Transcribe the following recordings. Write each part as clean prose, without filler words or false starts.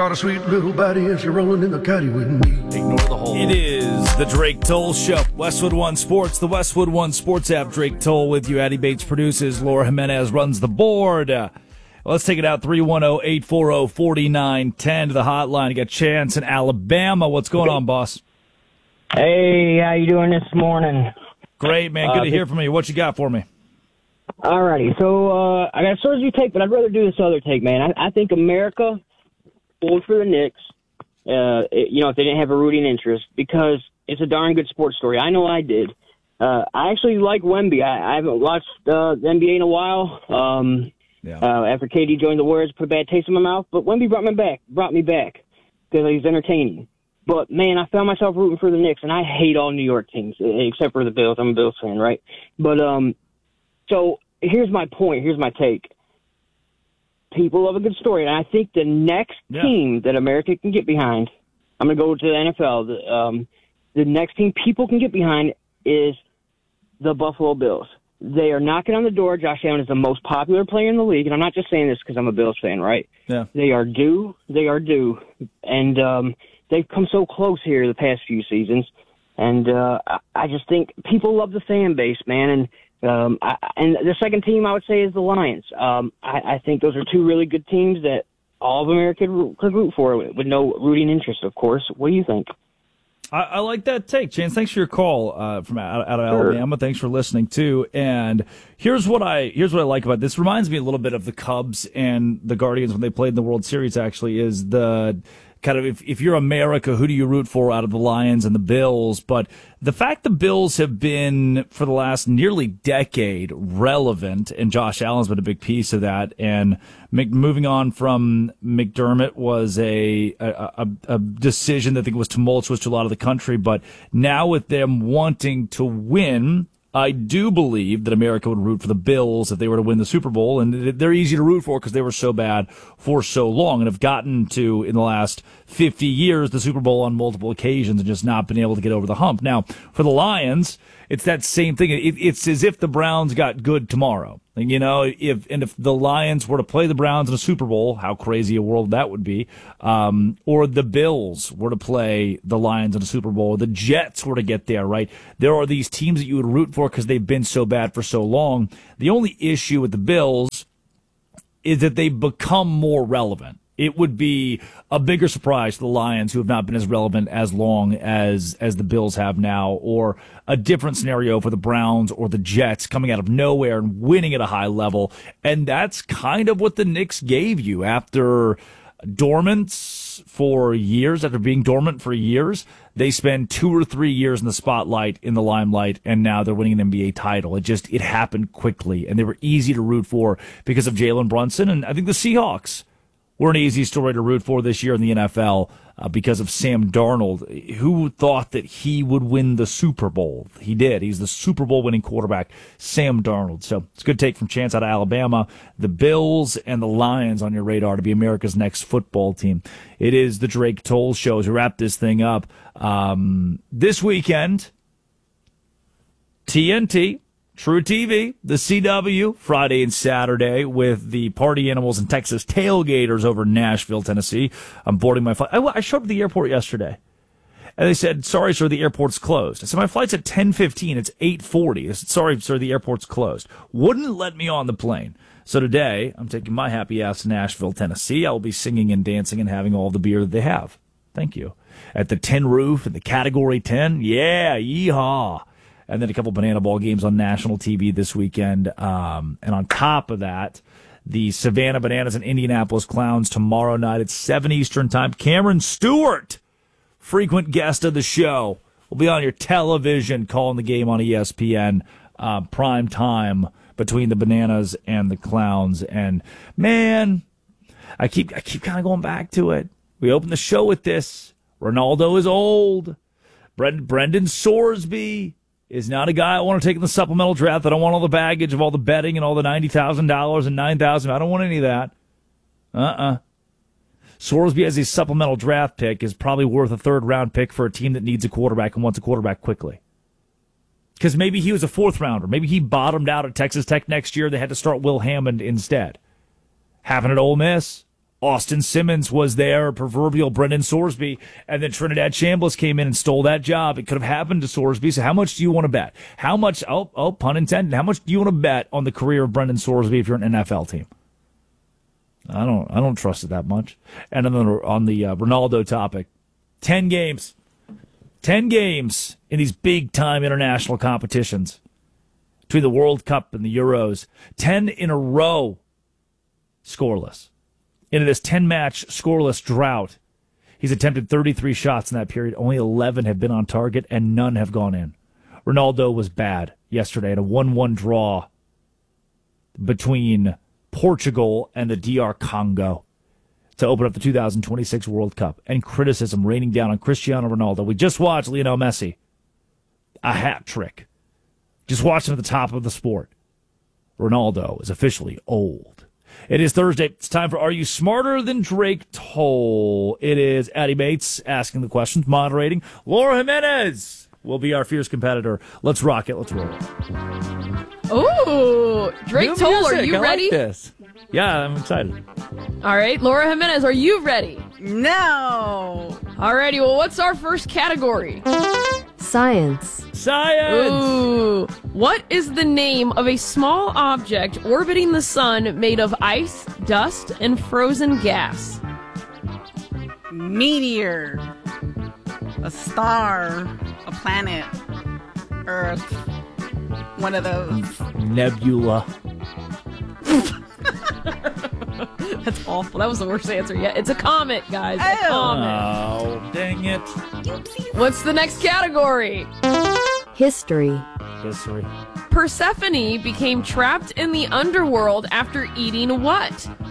got a sweet little body and she's rolling in the caddy with me. Ignore the whole. It is the Drake Toll Show. Westwood One Sports, the Westwood One Sports app. Drake Toll with you. Addie Bates produces. Laura Jimenez runs the board. Let's take it out. 310-840-4910 to the hotline. You got Chance in Alabama. What's going on, boss? Hey, how you doing this morning? Great, man. Good to hear from you. What you got for me? Alrighty, so I got a sort of you take, but I'd rather do this other take, man. I think America pulled for the Knicks, if they didn't have a rooting interest, because it's a darn good sports story. I know I did. I actually like Wemby. I haven't watched the NBA in a while. After KD joined the Warriors, put a bad taste in my mouth, but Wemby brought me back because he's entertaining. But, man, I found myself rooting for the Knicks, and I hate all New York teams, except for the Bills. I'm a Bills fan, right? But, so here's my point. Here's my take. People love a good story, and I think the next team that America can get behind, I'm going to go to the NFL, the next team people can get behind is the Buffalo Bills. They are knocking on the door. Josh Allen is the most popular player in the league, and I'm not just saying this because I'm a Bills fan, right? Yeah. They are due. And they've come so close here the past few seasons, and I just think people love the fan base, man. And the second team I would say is the Lions. I think those are two really good teams that all of America could root for with no rooting interest, of course. What do you think? I like that take, Chance. Thanks for your call from out of Alabama. Thanks for listening too. And here's what I like about this. Reminds me a little bit of the Cubs and the Guardians when they played in the World Series. Actually, is the kind of if you're America, who do you root for out of the Lions and the Bills? But the fact the Bills have been for the last nearly decade relevant, and Josh Allen's been a big piece of that. And moving on from McDermott was a decision that I think was tumultuous to a lot of the country. But now with them wanting to win, I do believe that America would root for the Bills if they were to win the Super Bowl, and they're easy to root for because they were so bad for so long and have gotten to, in the last 50 years, the Super Bowl on multiple occasions and just not been able to get over the hump. Now, for the Lions, it's that same thing. It's as if the Browns got good tomorrow. And, if the Lions were to play the Browns in a Super Bowl, how crazy a world that would be, or the Bills were to play the Lions in a Super Bowl, or the Jets were to get there, right? There are these teams that you would root for because they've been so bad for so long. The only issue with the Bills is that they've become more relevant. It would be a bigger surprise to the Lions, who have not been as relevant as long as the Bills have now, or a different scenario for the Browns or the Jets coming out of nowhere and winning at a high level. And that's kind of what the Knicks gave you after after being dormant for years. They spend 2 or 3 years in the spotlight, in the limelight, and now they're winning an NBA title. It happened quickly, and they were easy to root for because of Jalen Brunson. And I think the Seahawks were an easy story to root for this year in the NFL because of Sam Darnold. Who thought that he would win the Super Bowl? He did. He's the Super Bowl winning quarterback, Sam Darnold. So it's a good take from Chance out of Alabama. The Bills and the Lions on your radar to be America's next football team. It is the Drake Toll Show. As we wrap this thing up, this weekend, TNT, True TV, the CW, Friday and Saturday with the Party Animals and Texas Tailgaters over in Nashville, Tennessee. I'm boarding my flight. I showed up at the airport yesterday, and they said, "Sorry, sir, the airport's closed." I said, "My flight's at 10:15. It's 8:40. They said, "Sorry, sir, the airport's closed." Wouldn't let me on the plane. So today, I'm taking my happy ass to Nashville, Tennessee. I will be singing and dancing and having all the beer that they have. Thank you. At the Tin Roof and the Category 10. Yeah, yeehaw. And then a couple banana ball games on national TV this weekend. And on top of that, the Savannah Bananas and Indianapolis Clowns tomorrow night at 7 Eastern time. Cameron Stewart, frequent guest of the show, will be on your television calling the game on ESPN, prime time between the Bananas and the Clowns. And, man, I keep kind of going back to it. We opened the show with this. Ronaldo is old. Brendan Sorsby is not a guy I want to take in the supplemental draft. I don't want all the baggage of all the betting and all the $90,000 and $9,000. I don't want any of that. Sorsby as a supplemental draft pick is probably worth a third-round pick for a team that needs a quarterback and wants a quarterback quickly. Because maybe he was a fourth-rounder. Maybe he bottomed out at Texas Tech next year. They had to start Will Hammond instead. Happened at Ole Miss. Austin Simmons was there, proverbial Brendan Sorsby, and then Trinidad Chambliss came in and stole that job. It could have happened to Sorsby. So how much do you want to bet? How much, pun intended, how much do you want to bet on the career of Brendan Sorsby if you're an NFL team? I don't trust it that much. And on the Ronaldo topic, 10 games in these big-time international competitions between the World Cup and the Euros, 10 in a row scoreless. Into this 10-match scoreless drought, he's attempted 33 shots in that period. Only 11 have been on target, and none have gone in. Ronaldo was bad yesterday in a 1-1 draw between Portugal and the DR Congo to open up the 2026 World Cup, and criticism raining down on Cristiano Ronaldo. We just watched Lionel Messi, a hat trick. Just watched him at the top of the sport. Ronaldo is officially old. It is Thursday. It's time for Are You Smarter Than Drake Toll? It is Addie Bates asking the questions, moderating. Laura Jimenez will be our fierce competitor. Let's rock it. Let's roll it. Ooh, Drake Toll, are you ready? Like this. Yeah, I'm excited. All right, Laura Jimenez, are you ready? No. Alrighty, well, what's our first category? Science. Ooh. What is the name of a small object orbiting the sun made of ice, dust, and frozen gas? Meteor. A star. A planet. Earth. One of those. Nebula. That's awful. That was the worst answer yet. It's a comet, guys. A comet. Oh, dang it. What's the next category? History. History. Persephone became trapped in the underworld after eating what?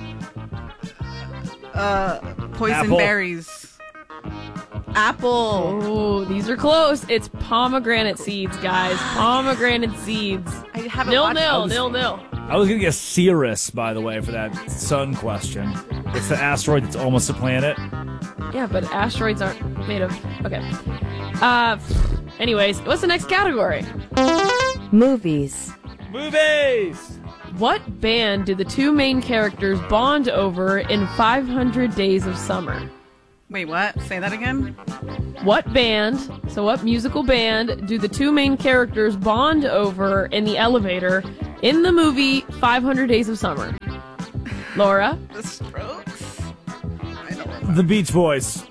Poison Apple. berries. Apple. Oh, these are close. It's pomegranate seeds, guys. Pomegranate seeds. I haven't Nil, watched nil. I was going to guess Cirrus, by the way, for that sun question. It's the asteroid that's almost a planet. Yeah, but asteroids aren't made of... Okay. Anyways, what's the next category? Movies. Movies! What band do the two main characters bond over in 500 Days of Summer? Wait, what? Say that again? What musical band do the two main characters bond over in the elevator in the movie 500 Days of Summer? Laura? The Strokes? I don't know. The Beach Boys.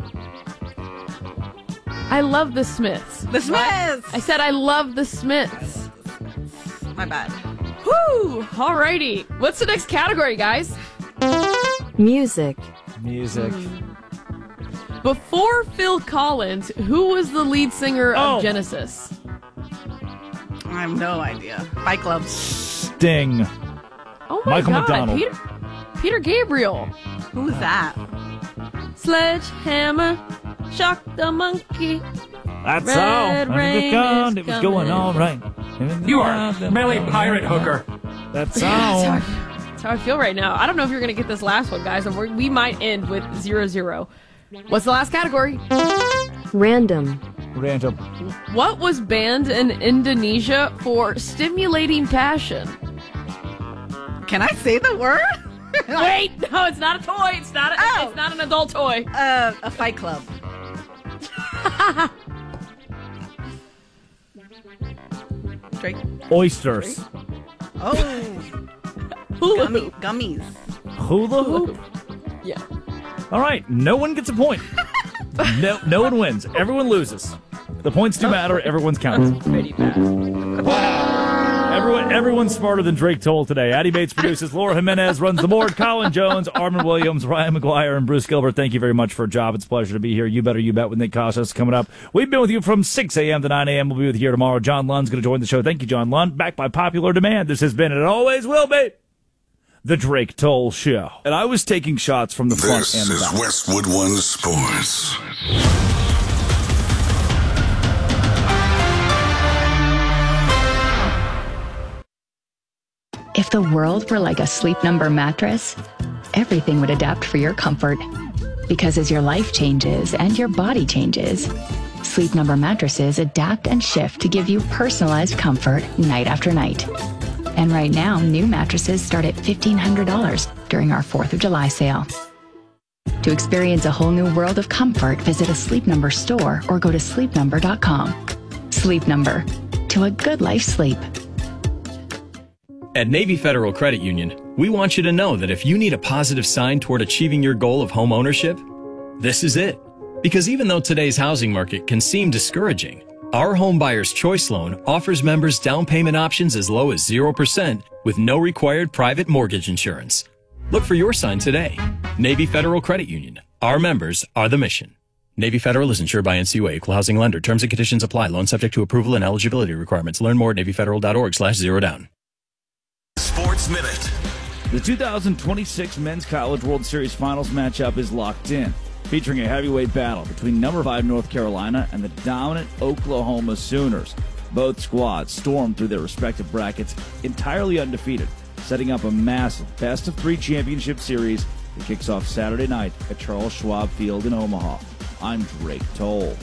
I love the Smiths. The Smiths! I said I love the Smiths. My bad. Whew! Alrighty. What's the next category, guys? Music. Music. Before Phil Collins, who was the lead singer of Oh. Genesis? I have no idea. Fight Club. Sting. Oh my Michael God, McDonald. Peter Gabriel. Who was that? Sledgehammer, shock the monkey. That's Red all. rain is It was going coming. all right. You are smelly pirate hooker. That's That's all. how I feel right now. I don't know if you're going to get this last one, guys, and we might end with 0-0. What's the last category? Random. Random. What was banned in Indonesia for stimulating passion? Can I say the word? Wait, no, it's not a toy. It's not. It's not an adult toy. A Fight Club. Drake. Oysters. Oh. Hula hoop. Gummies. Hula hoop. Yeah. All right. No one gets a point. No one wins. Everyone loses. The points do matter. Everyone's counts. Pretty bad. Everyone's smarter than Drake Toll today. Addie Bates produces. Laura Jimenez runs the board. Colin Jones, Armin Williams, Ryan McGuire, and Bruce Gilbert. Thank you very much for a job. It's a pleasure to be here. You Better You Bet with Nick Kostas coming up. We've been with you from 6 a.m. to 9 a.m. We'll be with you here tomorrow. John Lund's going to join the show. Thank you, John Lund. Back by popular demand. This has been, and it always will be, the Drake Toll Show. And I was taking shots from the front This and the is back. Westwood One Sports. If the world were like a Sleep Number mattress, everything would adapt for your comfort. Because as your life changes and your body changes, Sleep Number mattresses adapt and shift to give you personalized comfort night after night. And right now, new mattresses start at $1,500 during our 4th of July sale. To experience a whole new world of comfort, visit a Sleep Number store or go to sleepnumber.com. Sleep Number. To a good life sleep. At Navy Federal Credit Union, we want you to know that if you need a positive sign toward achieving your goal of home ownership, this is it. Because even though today's housing market can seem discouraging, our Home Buyer's Choice Loan offers members down payment options as low as 0% with no required private mortgage insurance. Look for your sign today. Navy Federal Credit Union. Our members are the mission. Navy Federal is insured by NCUA, Equal Housing Lender. Terms and conditions apply. Loan subject to approval and eligibility requirements. Learn more at NavyFederal.org/zerodown. Sports Minute. The 2026 Men's College World Series Finals matchup is locked in, featuring a heavyweight battle between number 5 North Carolina and the dominant Oklahoma Sooners. Both squads stormed through their respective brackets entirely undefeated, setting up a massive best-of-3 championship series that kicks off Saturday night at Charles Schwab Field in Omaha. I'm Drake Toll.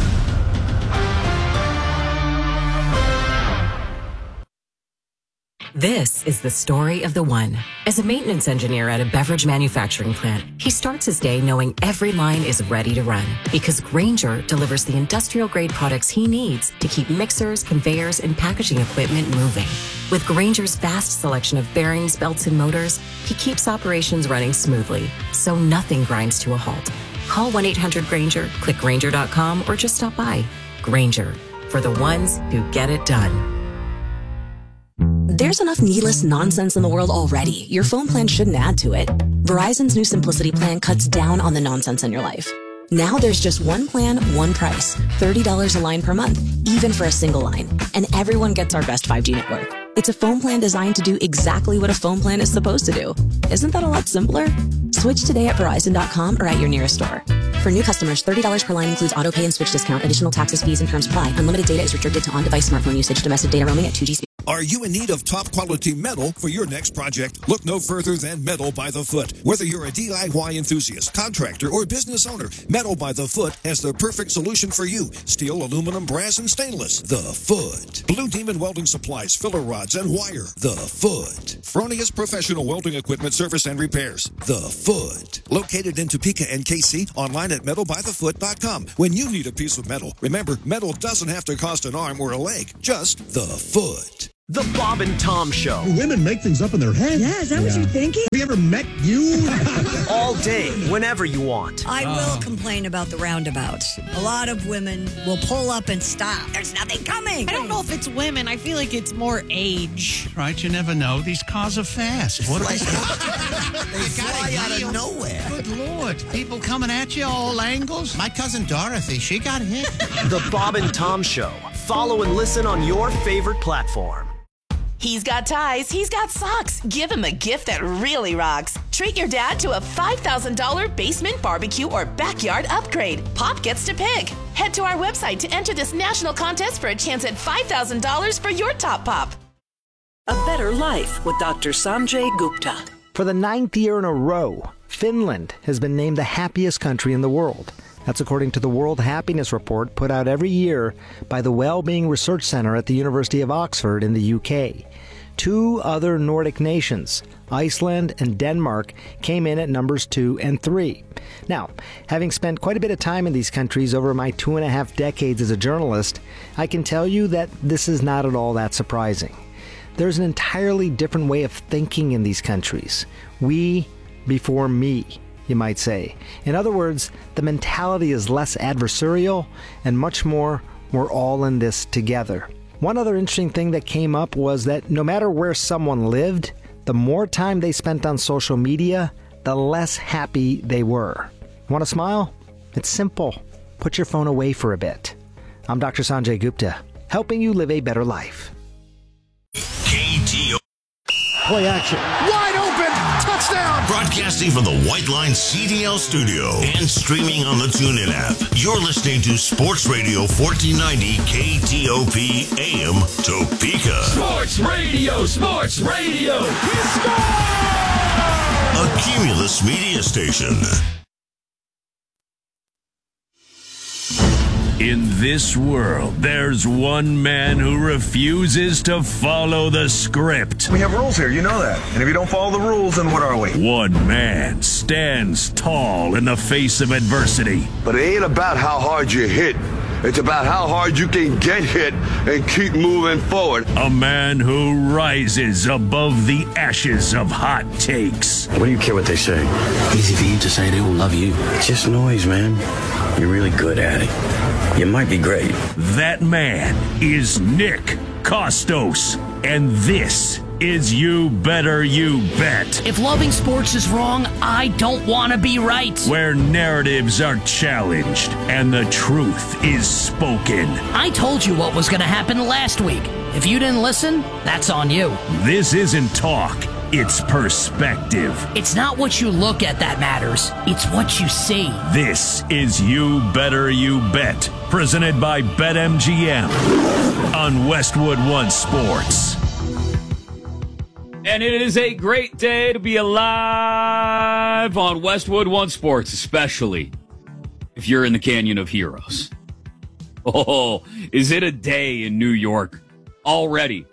This is the story of the one. As a maintenance engineer at a beverage manufacturing plant, he starts his day knowing every line is ready to run because Grainger delivers the industrial-grade products he needs to keep mixers, conveyors, and packaging equipment moving. With Grainger's vast selection of bearings, belts, and motors, he keeps operations running smoothly, so nothing grinds to a halt. Call 1-800-GRAINGER, click Grainger.com, or just stop by. Grainger, for the ones who get it done. There's enough needless nonsense in the world already. Your phone plan shouldn't add to it. Verizon's new Simplicity plan cuts down on the nonsense in your life. Now there's just one plan, one price. $30 a line per month, even for a single line. And everyone gets our best 5G network. It's a phone plan designed to do exactly what a phone plan is supposed to do. Isn't that a lot simpler? Switch today at Verizon.com or at your nearest store. For new customers, $30 per line includes auto pay and switch discount. Additional taxes, fees, and terms apply. Unlimited data is restricted to on-device smartphone usage. Domestic data roaming at 2G speed. Are you in need of top-quality metal for your next project? Look no further than Metal by the Foot. Whether you're a DIY enthusiast, contractor, or business owner, Metal by the Foot has the perfect solution for you. Steel, aluminum, brass, and stainless. The Foot. Blue Demon Welding Supplies, filler rods, and wire. The Foot. Fronius Professional Welding Equipment Service and Repairs. The Foot. Located in Topeka and KC, online at metalbythefoot.com. When you need a piece of metal, remember, metal doesn't have to cost an arm or a leg. Just the Foot. The Bob and Tom Show. Women make things up in their head. Yeah, is that what you're thinking? Have you ever met you? All day, whenever you want. I will complain about the roundabouts. A lot of women will pull up and stop. There's nothing coming. I don't know if it's women. I feel like it's more age. Right, you never know. These cars are fast. What they fly out of nowhere. Good Lord. People coming at you all angles. My cousin Dorothy, she got hit. The Bob and Tom Show. Follow and listen on your favorite platform. He's got ties, he's got socks. Give him a gift that really rocks. Treat your dad to a $5,000 basement barbecue or backyard upgrade. Pop gets to pick. Head to our website to enter this national contest for a chance at $5,000 for your top pop. A better life with Dr. Sanjay Gupta. For the 9th year in a row, Finland has been named the happiest country in the world. That's according to the World Happiness Report put out every year by the Wellbeing Research Centre at the University of Oxford in the UK. 2 other Nordic nations, Iceland and Denmark, came in at numbers 2 and 3. Now, having spent quite a bit of time in these countries over my 2.5 decades as a journalist, I can tell you that this is not at all that surprising. There's an entirely different way of thinking in these countries. We before me, you might say. In other words, the mentality is less adversarial and much more, we're all in this together. One other interesting thing that came up was that no matter where someone lived, the more time they spent on social media, the less happy they were. Want to smile? It's simple. Put your phone away for a bit. I'm Dr. Sanjay Gupta, helping you live a better life. KTO. Play action. Wide open. Touchdown. Broadcasting from the White Line CDL studio and streaming on the TuneIn app. You're listening to Sports Radio 1490 KTOP AM Topeka. Sports Radio. Sports Radio. A Cumulus Media Station. In this world, there's one man who refuses to follow the script. We have rules here, you know that. And if you don't follow the rules, then what are we? One man stands tall in the face of adversity. But it ain't about how hard you hit. It's about how hard you can get hit and keep moving forward. A man who rises above the ashes of hot takes. What do you care what they say? Easy for you to say they will love you. It's just noise, man. You're really good at it. You might be great. That man is Nick Kostos. And this is You Better You Bet. If loving sports is wrong, I don't want to be right. Where narratives are challenged and the truth is spoken. I told you what was going to happen last week. If you didn't listen, that's on you. This isn't talk. It's perspective. It's not what you look at that matters. It's what you see. This is You Better You Bet, presented by BetMGM on Westwood One Sports. And it is a great day to be alive on Westwood One Sports, especially if you're in the Canyon of Heroes. Oh, is it a day in New York already?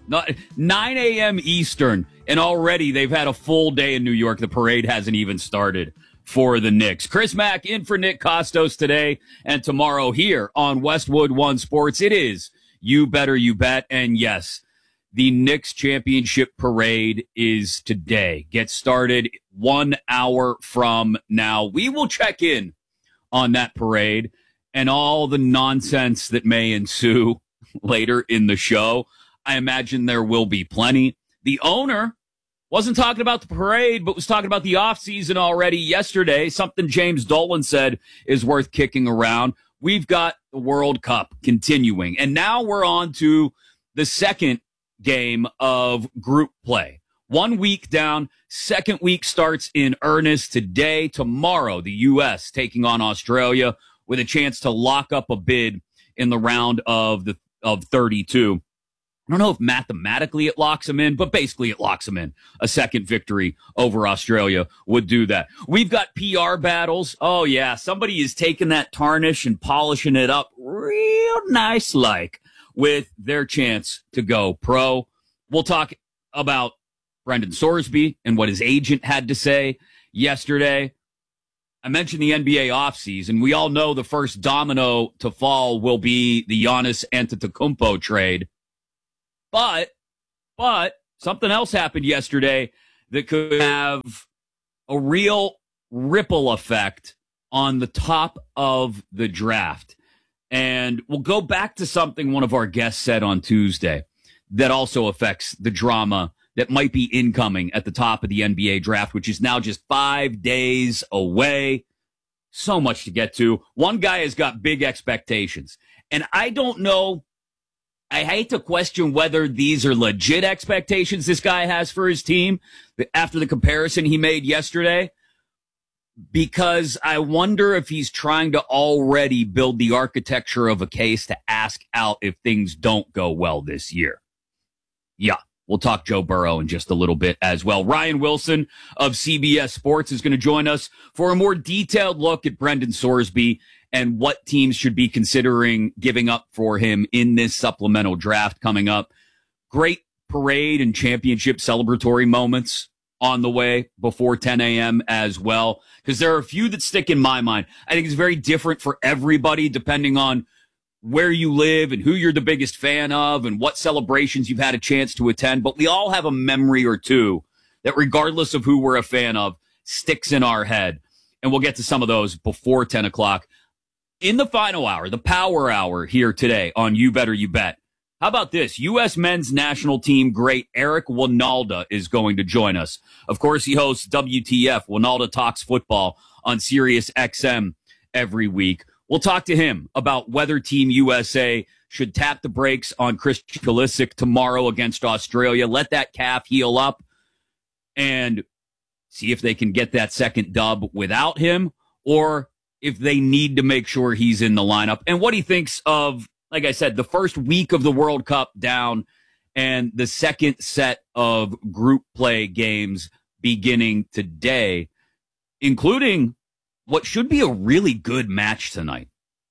9 a.m. Eastern, and already they've had a full day in New York. The parade hasn't even started for the Knicks. Chris Mack in for Nick Kostos today and tomorrow here on Westwood One Sports. It is You Better You Bet, and yes, the Knicks championship parade is today. Get started 1 hour from now. We will check in on that parade and all the nonsense that may ensue later in the show. I imagine there will be plenty. The owner wasn't talking about the parade, but was talking about the offseason already yesterday. Something James Dolan said is worth kicking around. We've got the World Cup continuing. And now we're on to the second game of group play. 1 week down. Second week starts in earnest today. Tomorrow, the U.S. taking on Australia with a chance to lock up a bid in the round of 32. I don't know if mathematically it locks them in, but basically it locks them in. A second victory over Australia would do that. We've got PR battles. Oh, yeah. Somebody is taking that tarnish and polishing it up real nice like with their chance to go pro. We'll talk about Brendan Sorsby and what his agent had to say yesterday. I mentioned the NBA offseason. We all know the first domino to fall will be the Giannis Antetokounmpo trade. But something else happened yesterday that could have a real ripple effect on the top of the draft. And we'll go back to something one of our guests said on Tuesday that also affects the drama that might be incoming at the top of the NBA draft, which is now just 5 days away. So much to get to. One guy has got big expectations. And I don't know. I hate to question whether these are legit expectations this guy has for his team after the comparison he made yesterday, because I wonder if he's trying to already build the architecture of a case to ask out if things don't go well this year. Yeah, we'll talk Joe Burrow in just a little bit as well. Ryan Wilson of CBS Sports is going to join us for a more detailed look at Brendan Sorsby and what teams should be considering giving up for him in this supplemental draft coming up. Great parade and championship celebratory moments on the way before 10 a.m. as well, because there are a few that stick in my mind. I think it's very different for everybody depending on where you live and who you're the biggest fan of and what celebrations you've had a chance to attend. But we all have a memory or two that, regardless of who we're a fan of, sticks in our head. And we'll get to some of those before 10 o'clock. In the final hour, the power hour here today on You Better You Bet. How about this? U.S. men's national team great Eric Wynalda is going to join us. Of course, he hosts WTF, Wynalda Talks Football, on Sirius XM every week. We'll talk to him about whether Team USA should tap the brakes on Christian Pulisic tomorrow against Australia, let that calf heal up, and see if they can get that second dub without him, or if they need to make sure he's in the lineup, and what he thinks of, like I said, the first week of the World Cup down and the second set of group play games beginning today, including what should be a really good match tonight.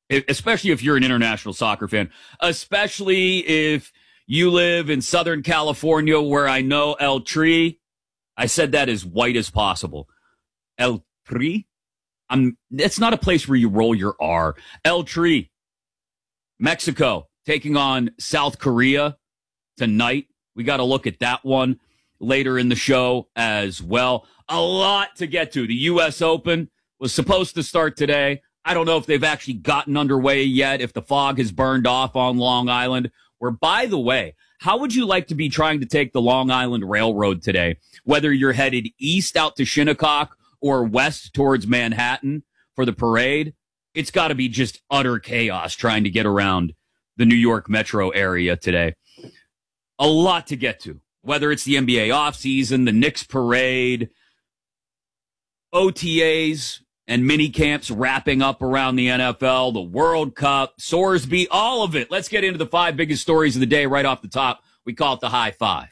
especially if you're an international soccer fan, especially if you live in Southern California, where I know El Tri. I said that as white as possible. El Tri? It's not a place where you roll your R. El Tri. Mexico taking on South Korea tonight. We got to look at that one later in the show as well. A lot to get to. The U.S. Open was supposed to start today. I don't know if they've actually gotten underway yet, if the fog has burned off on Long Island. Where, by the way, how would you like to be trying to take the Long Island Railroad today? Whether you're headed east out to Shinnecock or west towards Manhattan for the parade, it's got to be just utter chaos trying to get around the New York metro area today. A lot to get to. Whether it's the NBA offseason, the Knicks parade, OTAs and mini camps wrapping up around the NFL, the World Cup, Sorsby, all of it. Let's get into the 5 biggest stories of the day right off the top. We call it the High Five.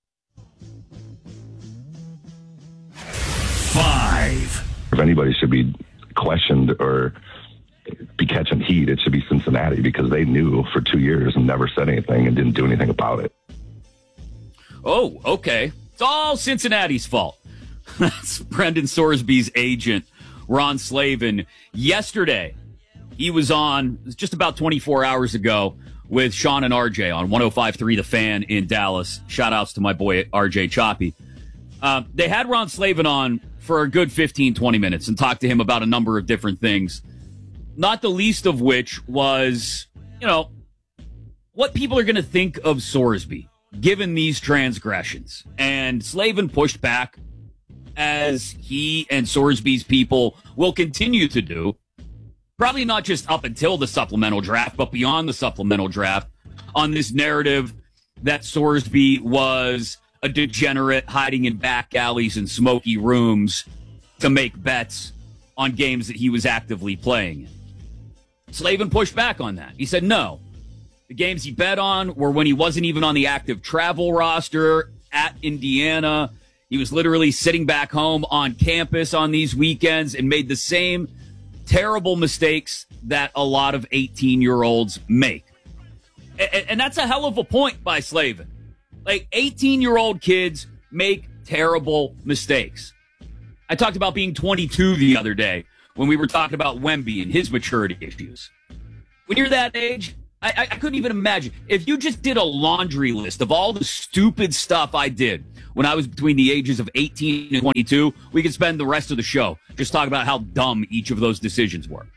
5. If anybody should be questioned or be catching heat, it should be Cincinnati, because they knew for 2 years and never said anything and didn't do anything about it. Oh, okay. It's all Cincinnati's fault. That's Brendan Sorsby's agent, Ron Slavin. Yesterday, he was on, just about 24 hours ago, with Sean and RJ on 105.3 The Fan in Dallas. Shout-outs to my boy RJ Choppy. They had Ron Slavin on for a good 15, 20 minutes and talked to him about a number of different things, not the least of which was, what people are going to think of Sorsby, given these transgressions. And Slavin pushed back, as he and Sorsby's people will continue to do, probably not just up until the supplemental draft, but beyond the supplemental draft, on this narrative that Sorsby was a degenerate hiding in back alleys and smoky rooms to make bets on games that he was actively playing in. Slavin pushed back on that. He said no. The games he bet on were when he wasn't even on the active travel roster at Indiana. He was literally sitting back home on campus on these weekends and made the same terrible mistakes that a lot of 18-year-olds make. And that's a hell of a point by Slavin. Like, 18-year-old kids make terrible mistakes. I talked about being 22 the other day when we were talking about Wemby and his maturity issues. When you're that age, I couldn't even imagine. If you just did a laundry list of all the stupid stuff I did when I was between the ages of 18 and 22, we could spend the rest of the show just talking about how dumb each of those decisions were.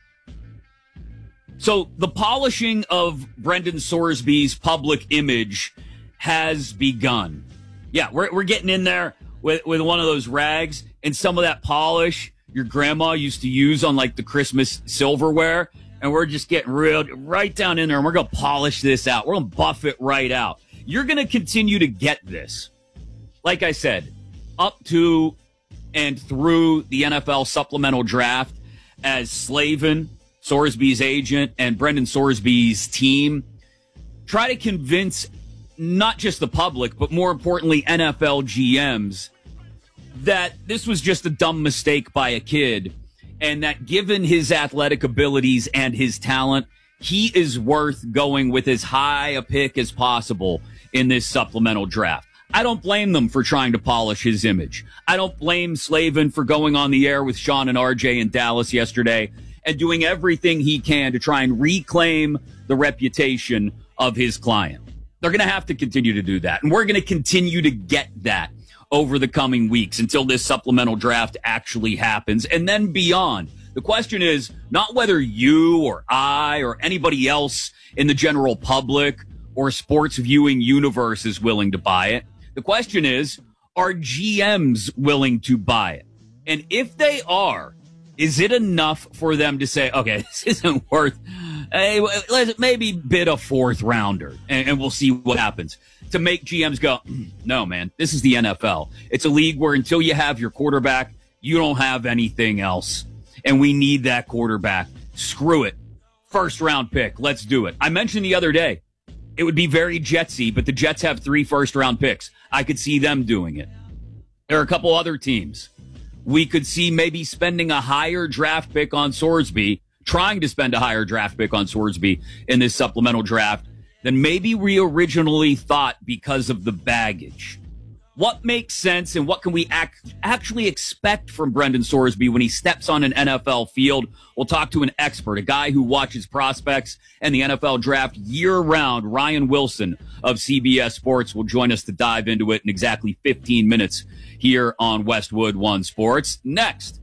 So the polishing of Brendan Sorsby's public image has begun. Yeah, we're getting in there with one of those rags and some of that polish your grandma used to use on like the Christmas silverware. And we're just getting right down in there, and we're going to polish this out. We're going to buff it right out. You're going to continue to get this. Like I said, up to and through the NFL supplemental draft, as Slavin, Sorsby's agent, and Brendan Sorsby's team try to convince not just the public, but more importantly, NFL GMs, that this was just a dumb mistake by a kid, and that given his athletic abilities and his talent, he is worth going with as high a pick as possible in this supplemental draft. I don't blame them for trying to polish his image. I don't blame Slavin for going on the air with Sean and RJ in Dallas yesterday and doing everything he can to try and reclaim the reputation of his client. They're going to have to continue to do that, and we're going to continue to get that over the coming weeks until this supplemental draft actually happens, and then beyond. The question is not whether you or I or anybody else in the general public or sports viewing universe is willing to buy it. The question is, are GMs willing to buy it? And if they are, is it enough for them to say, okay, this isn't worth, hey, let's maybe bid a 4th rounder and we'll see what happens, to make GMs go, no, man, this is the NFL. It's a league where until you have your quarterback, you don't have anything else. And we need that quarterback. Screw it. 1st round pick. Let's do it. I mentioned the other day, it would be very Jetsy, but the Jets have 3 first-round picks. I could see them doing it. There are a couple other teams. We could see maybe spending a higher draft pick on Sorsby, trying to spend a higher draft pick on Swordsby in this supplemental draft than maybe we originally thought because of the baggage. What makes sense and what can we actually expect from Brendan Swordsby when he steps on an NFL field? We'll talk to an expert, a guy who watches prospects and the NFL draft year-round. Ryan Wilson of CBS Sports will join us to dive into it in exactly 15 minutes here on Westwood One Sports. Next.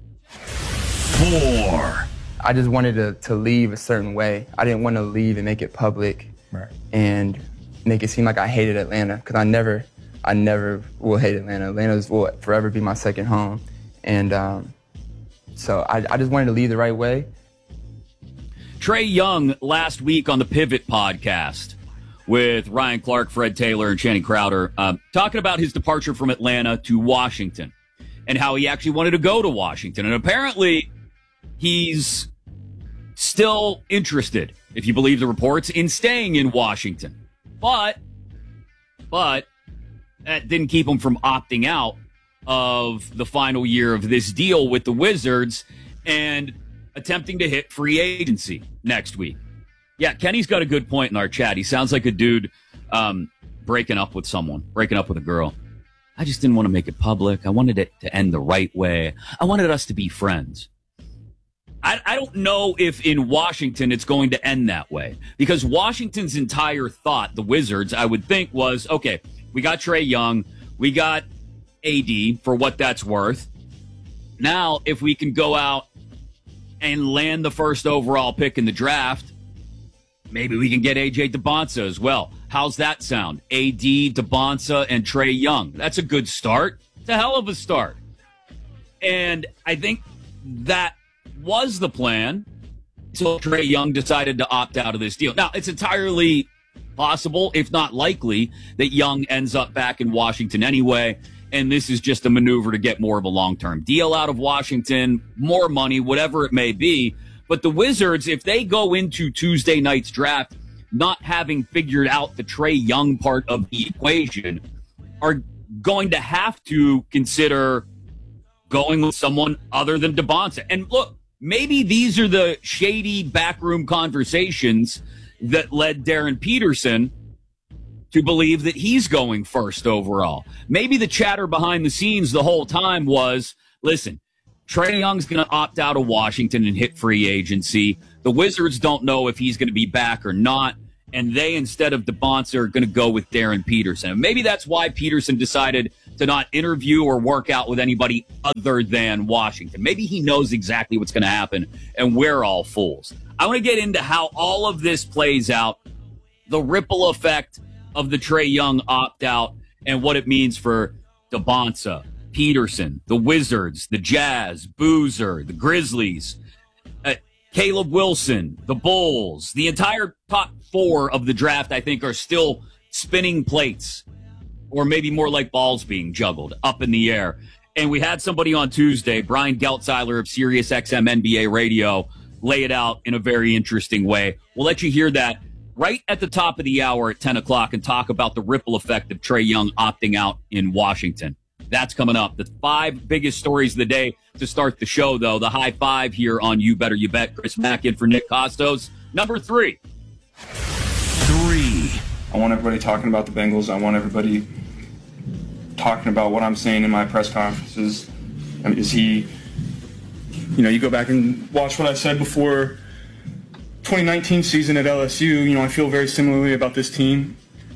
4. I just wanted to leave a certain way. I didn't want to leave and make it public and make it seem like I hated Atlanta, because I never will hate Atlanta. Atlanta will forever be my second home. And so I just wanted to leave the right way. Trae Young last week on the Pivot podcast with Ryan Clark, Fred Taylor, and Channing Crowder, talking about his departure from Atlanta to Washington and how he actually wanted to go to Washington. And apparently he's still interested, if you believe the reports, in staying in Washington. But that didn't keep him from opting out of the final year of this deal with the Wizards and attempting to hit free agency next week. Yeah, Kenny's got a good point in our chat. He sounds like a dude breaking up with a girl. I just didn't want to make it public. I wanted it to end the right way. I wanted us to be friends. I don't know if in Washington it's going to end that way, because Washington's entire thought, the Wizards, I would think, was, okay, we got Trae Young, we got AD for what that's worth. Now, if we can go out and land the first overall pick in the draft, maybe we can get AJ DeBonsa as well. How's that sound? AD, DeBonsa, and Trae Young. That's a good start. It's a hell of a start. And I think that was the plan until Trae Young decided to opt out of this deal. Now, it's entirely possible, if not likely, that Young ends up back in Washington anyway, and this is just a maneuver to get more of a long-term deal out of Washington, more money, whatever it may be. But the Wizards, if they go into Tuesday night's draft not having figured out the Trae Young part of the equation, are going to have to consider going with someone other than DeBonsa. And look, maybe these are the shady backroom conversations that led Darren Peterson to believe that he's going first overall. Maybe the chatter behind the scenes the whole time was, listen, Trae Young's going to opt out of Washington and hit free agency. The Wizards don't know if he's going to be back or not, and they, instead of DeBonsa, are going to go with Darren Peterson. And maybe that's why Peterson decided to not interview or work out with anybody other than Washington. Maybe he knows exactly what's going to happen, and we're all fools. I want to get into how all of this plays out, the ripple effect of the Trae Young opt-out, and what it means for DeBonsa, Peterson, the Wizards, the Jazz, Boozer, the Grizzlies, Caleb Wilson, the Bulls. The entire top 4 of the draft, I think, are still spinning plates, or maybe more like balls being juggled up in the air. And we had somebody on Tuesday, Brian Geltzeiler of SiriusXM NBA Radio, lay it out in a very interesting way. We'll let you hear that right at the top of the hour at 10 o'clock and talk about the ripple effect of Trae Young opting out in Washington. That's coming up. The 5 biggest stories of the day to start the show, though. The high 5 here on You Better You Bet. Chris Mack in for Nick Costos. Number 3. I want everybody talking about the Bengals. I want everybody talking about what I'm saying in my press conferences. I mean, is he, you go back and watch what I said before 2019 season at LSU. I feel very similarly about this team.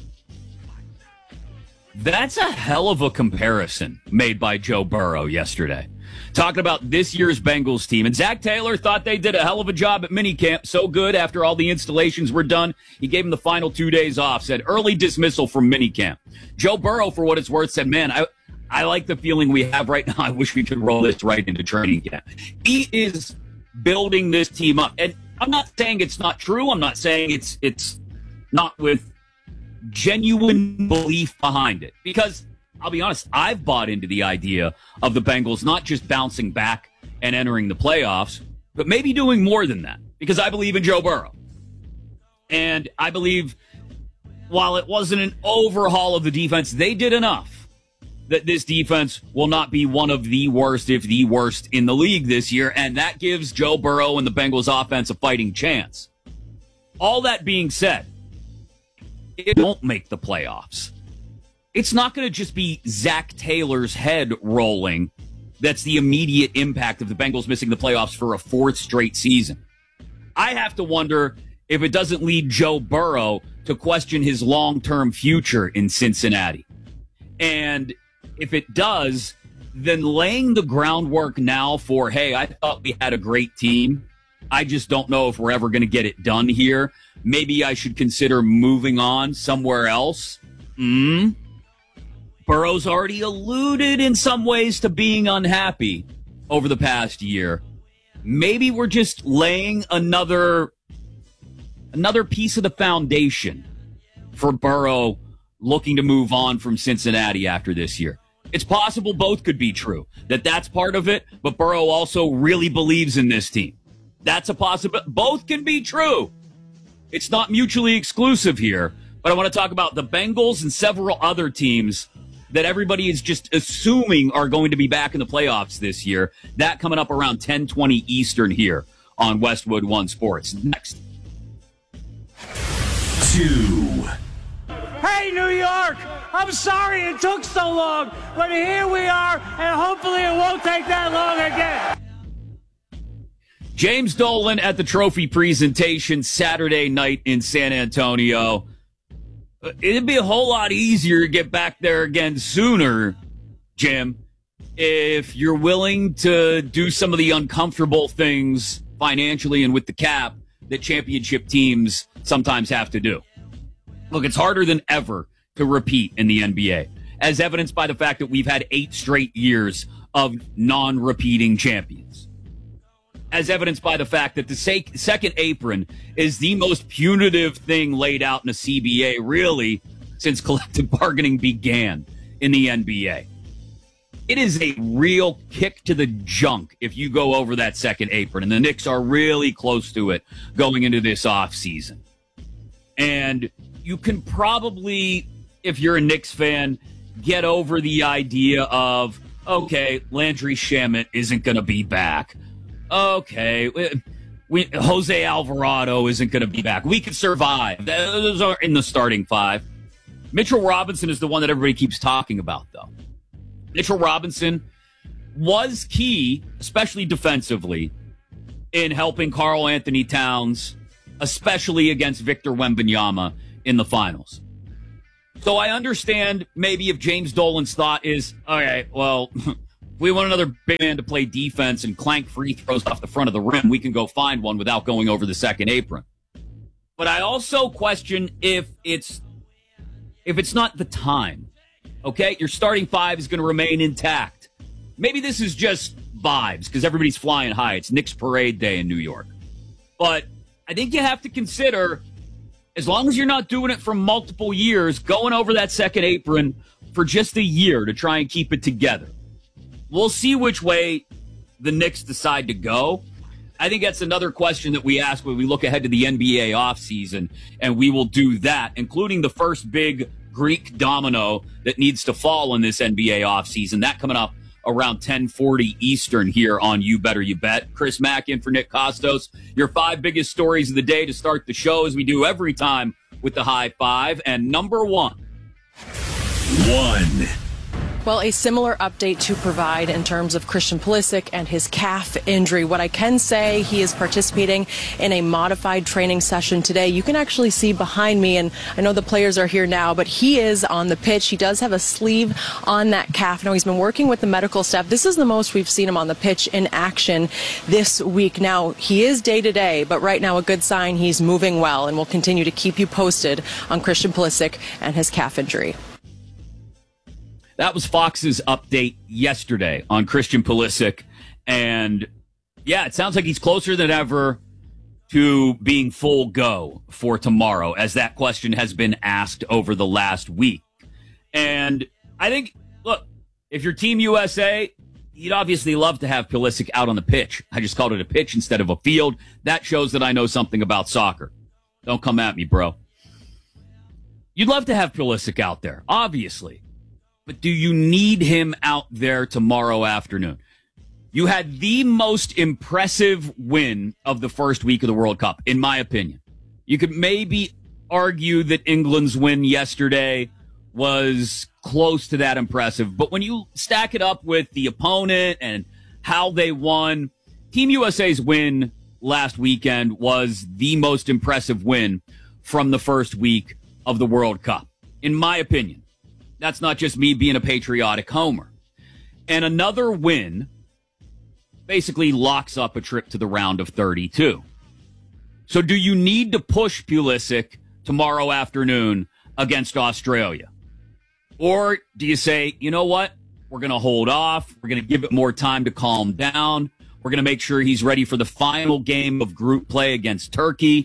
That's a hell of a comparison made by Joe Burrow yesterday. Talking about this year's Bengals team. And Zach Taylor thought they did a hell of a job at minicamp. So good after all the installations were done. He gave him the final 2 days off, said early dismissal from minicamp. Joe Burrow, for what it's worth, said, man, I like the feeling we have right now. I wish we could roll this right into training camp. He is building this team up. And I'm not saying it's not true. I'm not saying it's not with genuine belief behind it, because I'll be honest, I've bought into the idea of the Bengals not just bouncing back and entering the playoffs, but maybe doing more than that, because I believe in Joe Burrow. And I believe while it wasn't an overhaul of the defense, they did enough that this defense will not be one of the worst, if the worst, in the league this year, and that gives Joe Burrow and the Bengals offense a fighting chance. All that being said, it won't make the playoffs. It's not going to just be Zach Taylor's head rolling that's the immediate impact of the Bengals missing the playoffs for a fourth straight season. I have to wonder if it doesn't lead Joe Burrow to question his long-term future in Cincinnati. And if it does, then laying the groundwork now for, hey, I thought we had a great team. I just don't know if we're ever going to get it done here. Maybe I should consider moving on somewhere else. Burrow's already alluded in some ways to being unhappy over the past year. Maybe we're just laying another piece of the foundation for Burrow looking to move on from Cincinnati after this year. It's possible both could be true, that's part of it, but Burrow also really believes in this team. That's a possibility. Both can be true. It's not mutually exclusive here, but I want to talk about the Bengals and several other teams that everybody is just assuming are going to be back in the playoffs this year. That coming up around 10:20 Eastern here on Westwood One Sports. Next. 2. Hey, New York! I'm sorry it took so long, but here we are, and hopefully it won't take that long again. James Dolan at the trophy presentation Saturday night in San Antonio. It'd be a whole lot easier to get back there again sooner, Jim, if you're willing to do some of the uncomfortable things financially and with the cap that championship teams sometimes have to do. Look, it's harder than ever to repeat in the NBA, as evidenced by the fact that we've had 8 straight years of non-repeating champions. As evidenced by the fact that the second apron is the most punitive thing laid out in a CBA, really, since collective bargaining began in the NBA. It is a real kick to the junk if you go over that second apron, and the Knicks are really close to it going into this offseason. And you can probably, if you're a Knicks fan, get over the idea of, okay, Landry Shamet isn't going to be back. Okay, Jose Alvarado isn't going to be back. We can survive. Those are in the starting 5. Mitchell Robinson is the one that everybody keeps talking about, though. Mitchell Robinson was key, especially defensively, in helping Karl Anthony Towns, especially against Victor Wembanyama in the finals. So I understand maybe if James Dolan's thought is, okay, well, we want another big man to play defense and clank free throws off the front of the rim, we can go find one without going over the second apron. But I also question if it's not the time. Okay, your starting 5 is going to remain intact. Maybe this is just vibes because everybody's flying high. It's Knicks Parade Day in New York. But I think you have to consider, as long as you're not doing it for multiple years, going over that second apron for just a year to try and keep it together. We'll see which way the Knicks decide to go. I think that's another question that we ask when we look ahead to the NBA offseason, and we will do that, including the first big Greek domino that needs to fall in this NBA offseason. That coming up around 10:40 Eastern here on You Better You Bet. Chris Mack in for Nick Costos. Your 5 biggest stories of the day to start the show, as we do every time with the high 5. And number 1. Well, a similar update to provide in terms of Christian Pulisic and his calf injury. What I can say, he is participating in a modified training session today. You can actually see behind me, and I know the players are here now, but he is on the pitch. He does have a sleeve on that calf. Now, he's been working with the medical staff. This is the most we've seen him on the pitch in action this week. Now, he is day-to-day, but right now a good sign he's moving well, and we'll continue to keep you posted on Christian Pulisic and his calf injury. That was Fox's update yesterday on Christian Pulisic. And, yeah, it sounds like he's closer than ever to being full go for tomorrow, as that question has been asked over the last week. And I think, look, if you're Team USA, you'd obviously love to have Pulisic out on the pitch. I just called it a pitch instead of a field. That shows that I know something about soccer. Don't come at me, bro. You'd love to have Pulisic out there, obviously. but do you need him out there tomorrow afternoon? You had the most impressive win of the first week of the World Cup, in my opinion. You could maybe argue that England's win yesterday was close to that impressive, but when you stack it up with the opponent and how they won, Team USA's win last weekend was the most impressive win from the first week of the World Cup, in my opinion. That's not just me being a patriotic homer. And another win basically locks up a trip to the round of 32. So do you need to push Pulisic tomorrow afternoon against Australia? Or do you say, you know what? We're going to hold off. We're going to give it more time to calm down. We're going to make sure he's ready for the final game of group play against Turkey.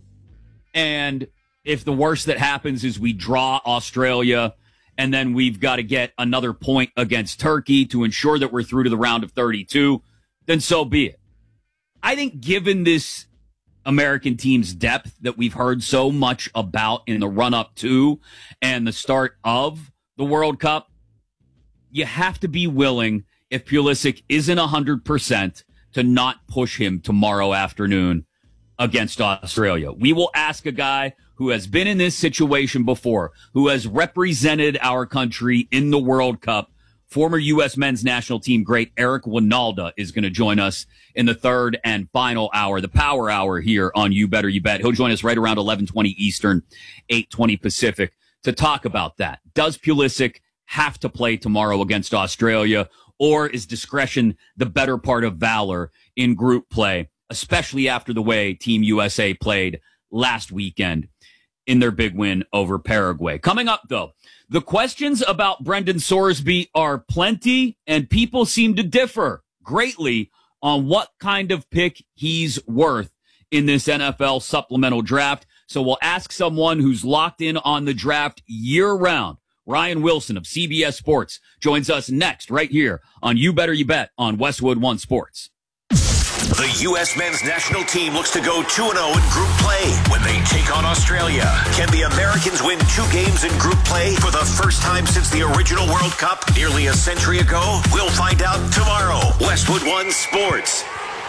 And if the worst that happens is we draw Australia and then we've got to get another point against Turkey to ensure that we're through to the round of 32, then so be it. I think given this American team's depth that we've heard so much about in the run-up to and the start of the World Cup, you have to be willing, if Pulisic isn't 100%, to not push him tomorrow afternoon against Australia. We will ask a guy who has been in this situation before, who has represented our country in the World Cup. Former U.S. men's national team great Eric Wynalda is going to join us in the third and final hour, the power hour here on You Better You Bet. He'll join us right around 11:20 Eastern, 8:20 Pacific to talk about that. Does Pulisic have to play tomorrow against Australia, or is discretion the better part of valor in group play, especially after the way Team USA played last weekend in their big win over Paraguay? Coming up, though, the questions about Brendan Sorsby are plenty, and people seem to differ greatly on what kind of pick he's worth in this NFL supplemental draft. So we'll ask someone who's locked in on the draft year-round. Ryan Wilson of CBS Sports joins us next right here on You Better You Bet on Westwood One Sports. The U.S. men's national team looks to go 2-0 in group play when they take on Australia. Can the Americans win 2 games in group play for the first time since the original World Cup nearly a century ago? We'll find out tomorrow. Westwood One Sports.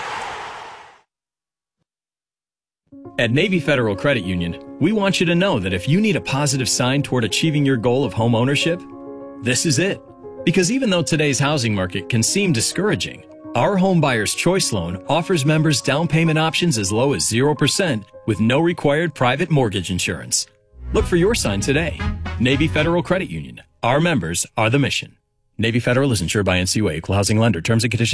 At Navy Federal Credit Union, we want you to know that if you need a positive sign toward achieving your goal of home ownership, this is it. Because even though today's housing market can seem discouraging, our Home Buyer's Choice Loan offers members down payment options as low as 0% with no required private mortgage insurance. Look for your sign today. Navy Federal Credit Union. Our members are the mission. Navy Federal is insured by NCUA, Equal Housing Lender. Terms and conditions